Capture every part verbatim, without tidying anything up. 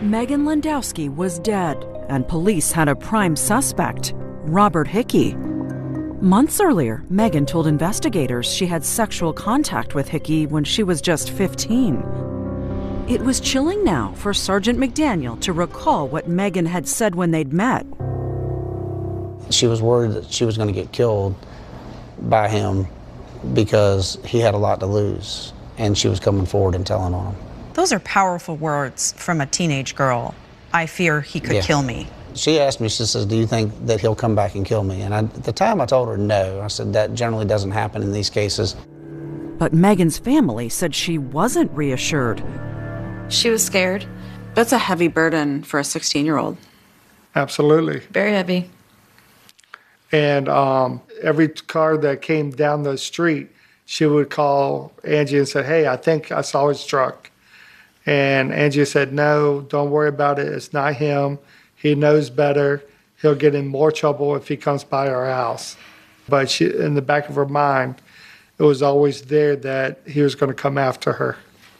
Megan Landowski was dead, and police had a prime suspect, Robert Hickey. Months earlier, Megan told investigators she had sexual contact with Hickey when she was just fifteen. It was chilling now for Sergeant McDaniel to recall what Megan had said when they'd met. She was worried that she was going to get killed by him because he had a lot to lose, and she was coming forward and telling on him. Those are powerful words from a teenage girl. I fear he could Yeah. kill me. She asked me, she says, do you think that he'll come back and kill me? And I, at the time I told her no. I said that generally doesn't happen in these cases. But Megan's family said she wasn't reassured. She was scared. That's a heavy burden for a sixteen-year-old. Absolutely. Very heavy. And um, every car that came down the street, she would call Angie and say, hey, I think I saw his truck. And Angie said, no, don't worry about it. It's not him. He knows better. He'll get in more trouble if he comes by our house. But she, in the back of her mind, it was always there that he was going to come after her.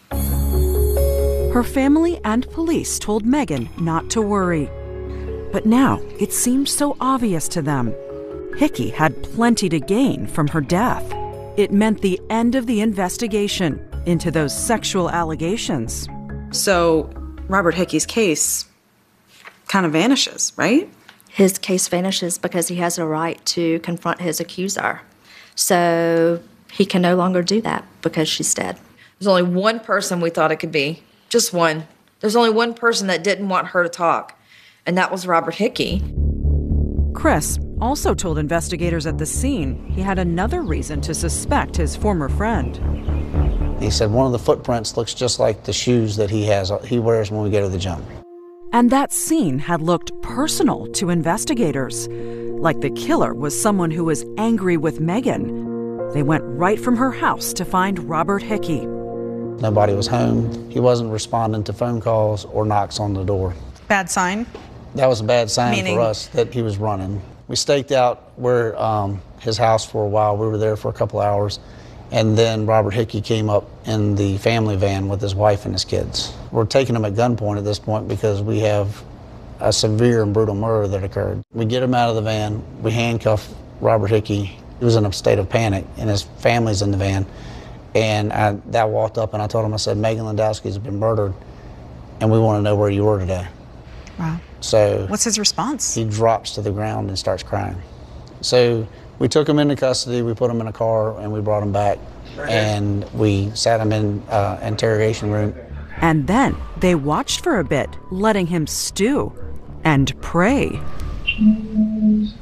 Her family and police told Megan not to worry. But now it seemed so obvious to them. Hickey had plenty to gain from her death. It meant the end of the investigation into those sexual allegations. So Robert Hickey's case kind of vanishes, right? His case vanishes because he has a right to confront his accuser. So he can no longer do that because she's dead. There's only one person we thought it could be. Just one. There's only one person that didn't want her to talk, and that was Robert Hickey. Chris also told investigators at the scene he had another reason to suspect his former friend. He said one of the footprints looks just like the shoes that he has, he wears when we go to the gym. And that scene had looked personal to investigators, like the killer was someone who was angry with Megan. They went right from her house to find Robert Hickey. Nobody was home. He wasn't responding to phone calls or knocks on the door. Bad sign? That was a bad sign Meaning? for us that he was running. We staked out where um, his house for a while. We were there for a couple hours. And then Robert Hickey came up in the family van with his wife and his kids. We're taking him at gunpoint at this point because we have a severe and brutal murder that occurred. We get him out of the van, we handcuff Robert Hickey. He was in a state of panic, and his family's in the van. And I, I walked up and I told him, I said, Megan Landowski's been murdered, and we want to know where you were today. Wow. So what's his response? He drops to the ground and starts crying. So we took him into custody, we put him in a car, and we brought him back, and we sat him in uh, interrogation room. And then they watched for a bit, letting him stew and pray. Jesus,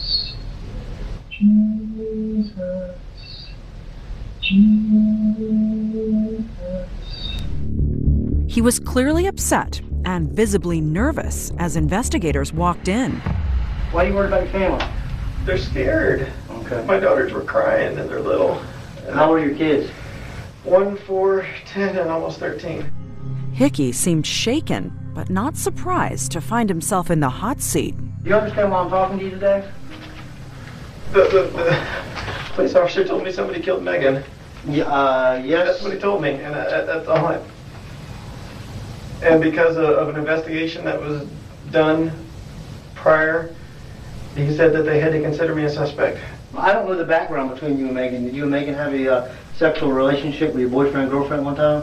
Jesus, Jesus. He was clearly upset and visibly nervous as investigators walked in. Why are you worried about your family? They're scared. Okay. My daughters were crying and they're little. How old are your kids? One, four, ten, and almost thirteen. Hickey seemed shaken, but not surprised to find himself in the hot seat. Do you understand why I'm talking to you today? The, the, the police officer told me somebody killed Megan. Yeah, uh, yes. That's what he told me, and I, that's all I... And because of, of an investigation that was done prior, he said that they had to consider me a suspect. I don't know the background between you and Megan. Did you and Megan have a uh, sexual relationship with your boyfriend, girlfriend one time?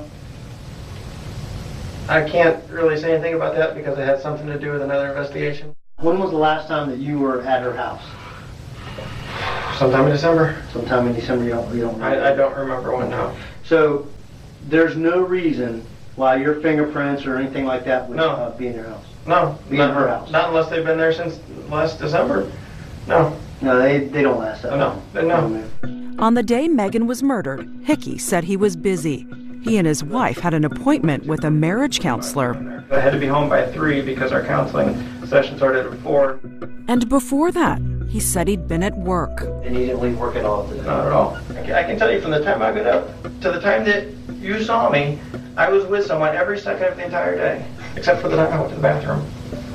I can't really say anything about that because it had something to do with another investigation. When was the last time that you were at her house? Sometime in December. Sometime in December, you don't, you don't know? I, I don't remember when, no. So, there's no reason why your fingerprints or anything like that would no. uh, be in your house? No. Be not, in her house? Not unless they've been there since last December. No. No, they, they don't last that long. No, no. On the day Megan was murdered, Hickey said he was busy. He and his wife had an appointment with a marriage counselor. I had to be home by three because our counseling session started at four. And before that, he said he'd been at work. And you didn't leave work at all today? Not at all. I can tell you from the time I got up to the time that you saw me, I was with someone every second of the entire day, except for the time I went to the bathroom.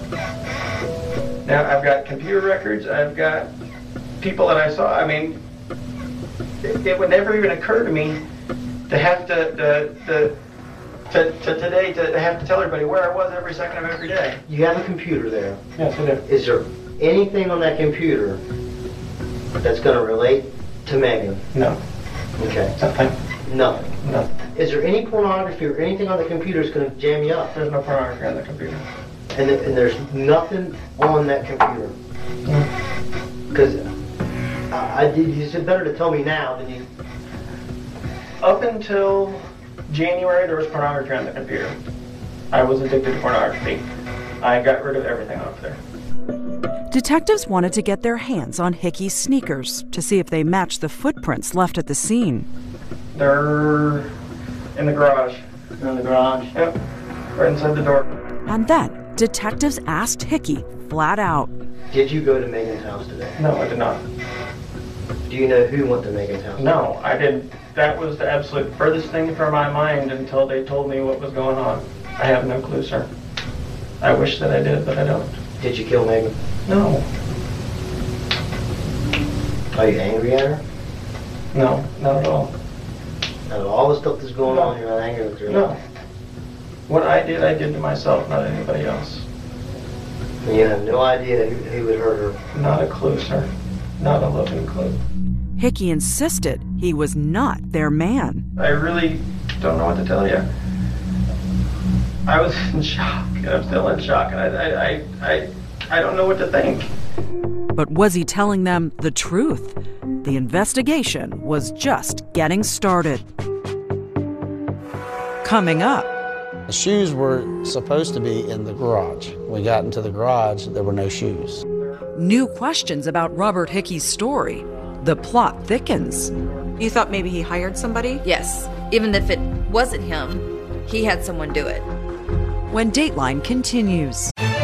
Now, I've got computer records, I've got people that I saw. I mean, it, it would never even occur to me to have to, to, to To, to today, to have to tell everybody where I was every second of every day. You have a computer there. Yes, I do. Is there anything on that computer that's going to relate to Megan? No. Okay. Nothing. Nothing. Nothing. Is there any pornography or anything on the computer that's going to jam you up? There's no pornography on the computer. And, th- and there's nothing on that computer? Because I, I did. It's better to tell me now than you. Up until January, there was pornography on the computer. I was addicted to pornography. I got rid of everything off there. Detectives wanted to get their hands on Hickey's sneakers to see if they matched the footprints left at the scene. They're in the garage. They're in the garage? Yep, right inside the door. And then detectives asked Hickey flat out. Did you go to Megan's house today? No, I did not. Do you know who went to Megan's house? No, I didn't. That was the absolute furthest thing from my mind until they told me what was going on. I have no clue, sir. I wish that I did, but I don't. Did you kill Megan? No. Are you angry at her? No, not at all. Out of all the stuff that's going No. on, you're not angry with her? No. What I did, I did to myself, not anybody else. And you have no idea who, who would hurt her? Not a clue, sir. Not a living clue. Hickey insisted he was not their man. I really don't know what to tell you. I was in shock, and I'm still in shock, and I, I, I, I, I don't know what to think. But was he telling them the truth? The investigation was just getting started. Coming up. The shoes were supposed to be in the garage. When we got into the garage, there were no shoes. New questions about Robert Hickey's story. The plot thickens. You thought maybe he hired somebody? Yes. Even if it wasn't him, he had someone do it. When Dateline continues.